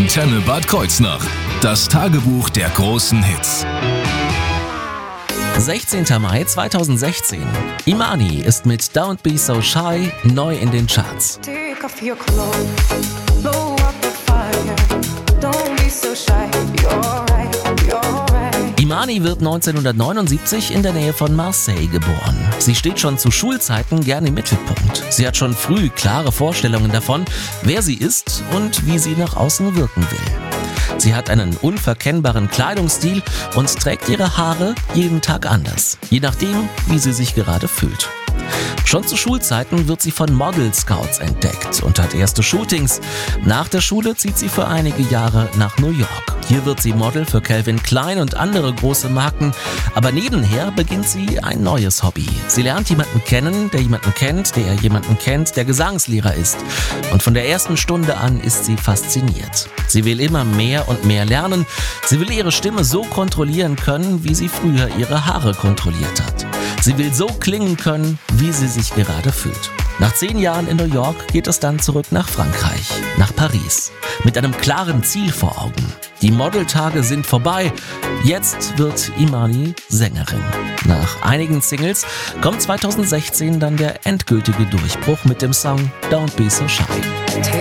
Antenne Bad Kreuznach. Das Tagebuch der großen Hits. 16. Mai 2016. Imani ist mit Don't Be So Shy neu in den Charts. Take off your clothes, blow up the fire. Don't be so shy, you're right, you're right. Imani wird 1979 in der Nähe von Marseille geboren. Sie steht schon zu Schulzeiten gern im Mittelpunkt. Sie hat schon früh klare Vorstellungen davon, wer sie ist und wie sie nach außen wirken will. Sie hat einen unverkennbaren Kleidungsstil und trägt ihre Haare jeden Tag anders, je nachdem, wie sie sich gerade fühlt. Schon zu Schulzeiten wird sie von Model Scouts entdeckt und hat erste Shootings. Nach der Schule zieht sie für einige Jahre nach New York. Hier wird sie Model für Calvin Klein und andere große Marken. Aber nebenher beginnt sie ein neues Hobby. Sie lernt jemanden kennen, der jemanden kennt, der jemanden kennt, der Gesangslehrer ist. Und von der ersten Stunde an ist sie fasziniert. Sie will immer mehr und mehr lernen. Sie will ihre Stimme so kontrollieren können, wie sie früher ihre Haare kontrolliert hat. Sie will so klingen können, wie sie sich gerade fühlt. Nach 10 Jahren in New York geht es dann zurück nach Frankreich, nach Paris, mit einem klaren Ziel vor Augen. Die Modeltage sind vorbei, jetzt wird Imani Sängerin. Nach einigen Singles kommt 2016 dann der endgültige Durchbruch mit dem Song Don't Be So Shy. Take